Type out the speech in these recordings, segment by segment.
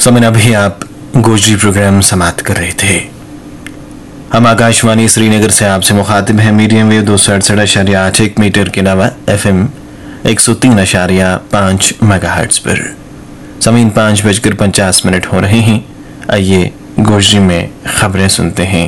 समन अभी आप गोजरी प्रोग्राम समाप्त कर रहे थे। हम आकाशवाणी श्रीनगर से आपसे मुखातिब हैं मीडियम वेव 268.8 मीटर के अलावा FM 103.5 मेगाहर्ट्ज पर। समय 5:50 हो रहे हैं। आइए गोजरी में खबरें सुनते हैं।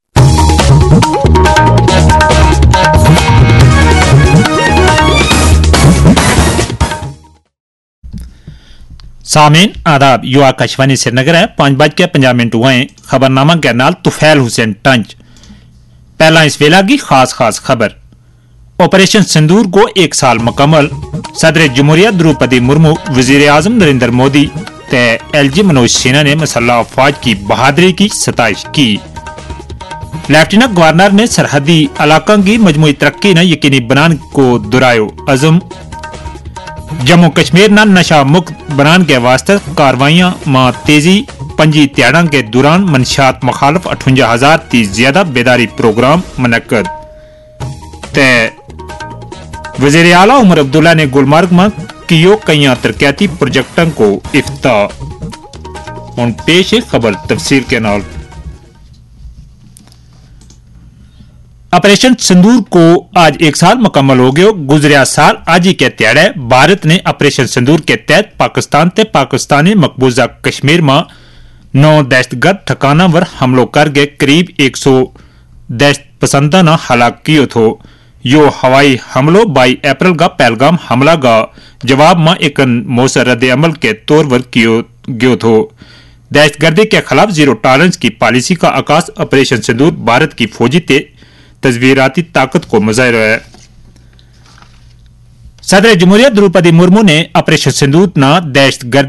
सामीन आदाब, यू आकाशवाणी श्रीनगर है। 5:50 हुए। खबरनामा के नाल तुफैल हुसैन टंच। पहला इस वेला की खास खबर। ऑपरेशन सिंदूर को 1 साल मुकम्मल। सदर जमहूरिया द्रौपदी मुर्मू, वजीर आजम नरेंद्र मोदी ते LG मनोज सिन्हा ने मसल्ह अफवाज की बहादुरी की सताइश की। लेफ्टिनेंट गवर्नर ने सरहदी इलाकों की मजमूई तरक्की न यकीनी बनाने को दुहरायो अज़म। जम्मू कश्मीर न नशा मुक्त बनाने के वास्ते कार्रवाइयां में तेजी। 5 त्याड़ा के दौरान मंशियात मुखालफ 58,000 ती ज्यादा बेदारी प्रोग्राम मुनक्कद। वजीर आला उमर अब्दुल्ला ने गुलमर्ग में कियो कई तरक्याती प्रोजेक्टों को इफ्ताह। उन पेश खबर तफसील के नाल। ऑपरेशन सिंदूर को आज 1 साल मुकम्मल हो गयो। गुजरिया साल आज ही के त्याड़े भारत ने ऑपरेशन सिंदूर के तहत पाकिस्तान ते पाकिस्तानी मकबूजा कश्मीर में 9 दहशतगर्द ठिकाना पर हमलों करके करीब 100 दहशत पसंदा न हलाक कियो थो। यो हवाई हमलों 22 अप्रैल का पहलगाम हमला का जवाब में एक मौसर रद्द अमल के तौर पर कियो गयो थो। दहशतगर्दी के खिलाफ जीरो टॉलरेंस की पॉलिसी का आकाश ऑपरेशन सिंदूर भारत की फौजी तस्वीराती ताकत को मुजाहिर है। सदर जमहूरिया द्रौपदी मुर्मू ने ऑपरेशन सिंदूर न दहशतगर्द